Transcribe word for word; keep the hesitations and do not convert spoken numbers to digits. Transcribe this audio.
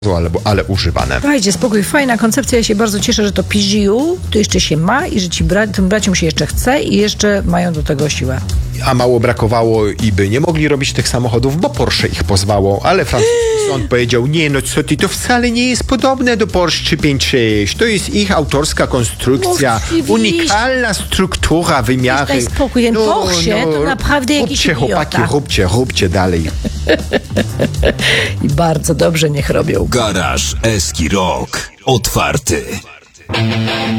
ale, ale używane. Dajcie spokój, fajna koncepcja, ja się bardzo cieszę, że to P G U to jeszcze się ma i że ci bra- tym braciom się jeszcze chce i jeszcze mają do tego siłę. A mało brakowało i by nie mogli robić tych samochodów, bo Porsche ich pozwało, ale francuski sąd powiedział, nie no co ty, to wcale nie jest podobne do Porsche pięć sześć, to jest ich autorska konstrukcja, No, unikalna struktura, wymiary. Daj spokój, ten Porsche to naprawdę jakiś róbcie, idiota. chłopaki, róbcie, róbcie dalej. I bardzo dobrze niech robią. Garaż Eski Rock. Otwarty.